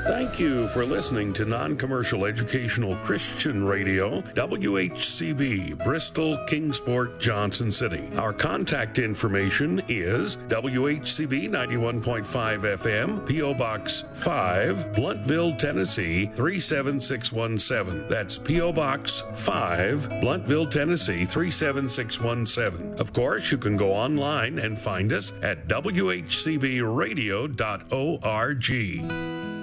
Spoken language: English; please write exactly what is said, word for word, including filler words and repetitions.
Thank you for listening to Non-Commercial Educational Christian Radio, W H C B, Bristol, Kingsport, Johnson City. Our contact information is W H C B ninety-one point five F M, P O. Box five, Bluntville, Tennessee three seven six one seven. That's P O. Box five, Bluntville, Tennessee three seven six one seven. Of course, you can go online and find us at w h c b radio dot org.